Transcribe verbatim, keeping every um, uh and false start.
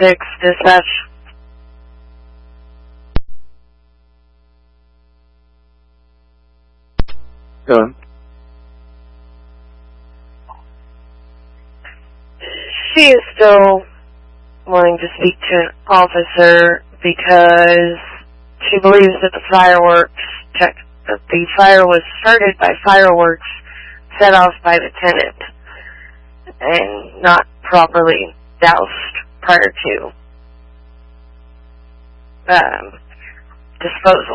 six, dispatch. Go on. She is still wanting to speak to an officer because she believes that the fireworks check that the fire was started by fireworks set off by the tenant and not properly doused prior to um, disposal.